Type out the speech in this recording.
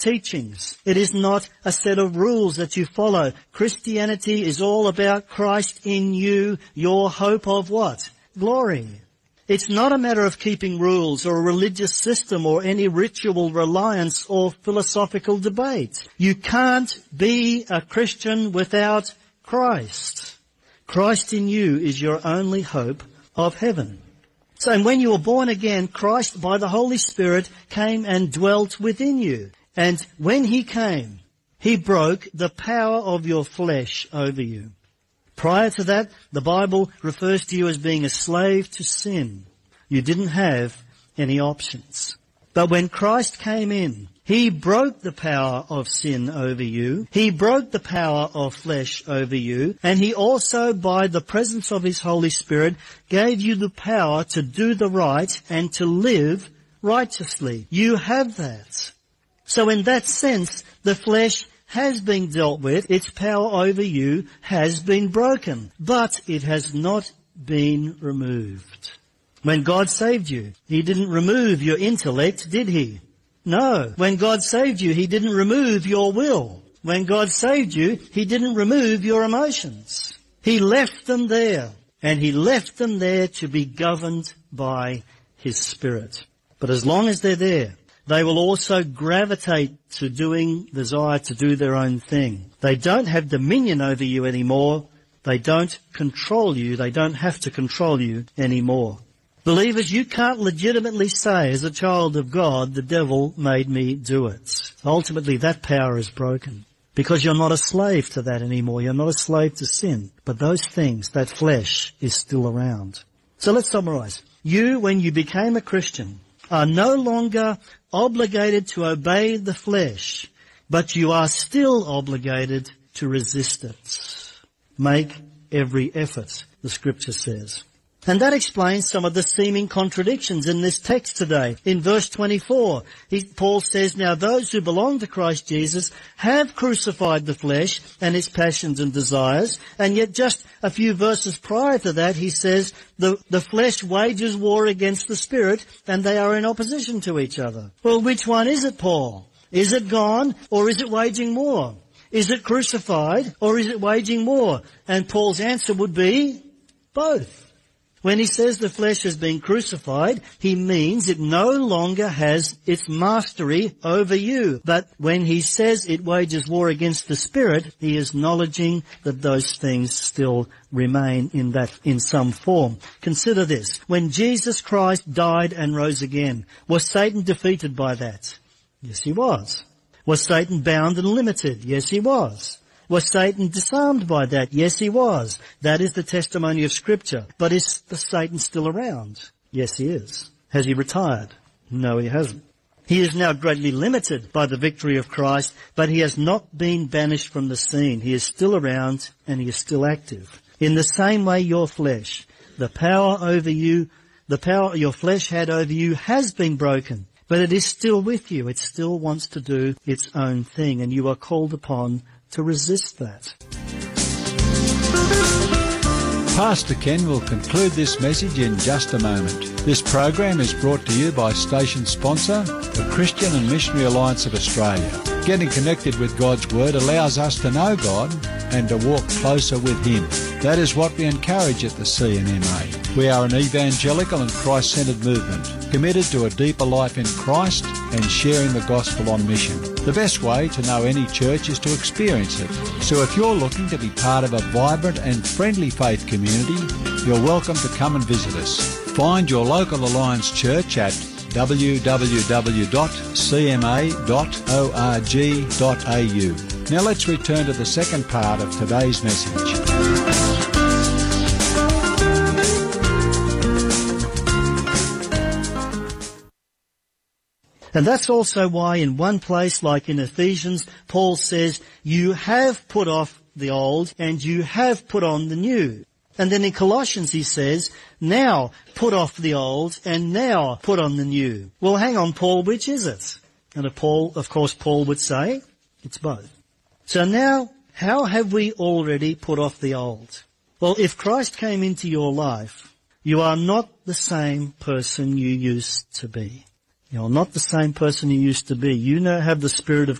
teachings. It is not a set of rules that you follow. Christianity is all about Christ in you, your hope of what? Glory. It's not a matter of keeping rules or a religious system or any ritual reliance or philosophical debate. You can't be a Christian without Christ. Christ in you is your only hope of heaven. So when you were born again, Christ by the Holy Spirit came and dwelt within you. And when he came, he broke the power of your flesh over you. Prior to that, the Bible refers to you as being a slave to sin. You didn't have any options. But when Christ came in, he broke the power of sin over you. He broke the power of flesh over you. And he also, by the presence of his Holy Spirit, gave you the power to do the right and to live righteously. You have that. So in that sense, the flesh has been dealt with, its power over you has been broken, but it has not been removed. When God saved you, he didn't remove your intellect, did he? No. When God saved you, he didn't remove your will. When God saved you, he didn't remove your emotions. He left them there, and he left them there to be governed by his Spirit. But as long as they're there, they will also gravitate to desire to do their own thing. They don't have dominion over you anymore. They don't control you. They don't have to control you anymore. Believers, you can't legitimately say as a child of God, the devil made me do it. Ultimately, that power is broken because you're not a slave to that anymore. You're not a slave to sin. But those things, that flesh, is still around. So let's summarize. You, when you became a Christian, are no longer obligated to obey the flesh, but you are still obligated to resist it. Make every effort, the Scripture says. And that explains some of the seeming contradictions in this text today. In verse 24, Paul says, "Now those who belong to Christ Jesus have crucified the flesh and its passions and desires." And yet just a few verses prior to that, he says, the flesh wages war against the Spirit, and they are in opposition to each other. Well, which one is it, Paul? Is it gone, or is it waging war? Is it crucified, or is it waging war? And Paul's answer would be both. When he says the flesh has been crucified, he means it no longer has its mastery over you. But when he says it wages war against the Spirit, he is acknowledging that those things still remain in some form. Consider this. When Jesus Christ died and rose again, was Satan defeated by that? Yes, he was. Was Satan bound and limited? Yes, he was. Was Satan disarmed by that? Yes, he was. That is the testimony of Scripture. But is Satan still around? Yes, he is. Has he retired? No, he hasn't. He is now greatly limited by the victory of Christ, but he has not been banished from the scene. He is still around and he is still active. In the same way, your flesh, the power over you, the power your flesh had over you has been broken, but it is still with you. It still wants to do its own thing, and you are called upon to resist that. Pastor Ken will conclude this message in just a moment. This program is brought to you by station sponsor, the Christian and Missionary Alliance of Australia. Getting connected with God's Word allows us to know God and to walk closer with Him. That is what we encourage at the CNMA. We are an evangelical and Christ-centered movement, committed to a deeper life in Christ and sharing the gospel on mission. The best way to know any church is to experience it. So if you're looking to be part of a vibrant and friendly faith community, you're welcome to come and visit us. Find your local Alliance Church at www.cma.org.au. Now let's return to the second part of today's message. And that's also why in one place, like in Ephesians, Paul says, you have put off the old and you have put on the new. And then in Colossians he says, now put off the old and now put on the new. Well, hang on, Paul, which is it? And of course, Paul would say, it's both. So now, how have we already put off the old? Well, if Christ came into your life, you are not the same person you used to be. You're not the same person you used to be. You now have the Spirit of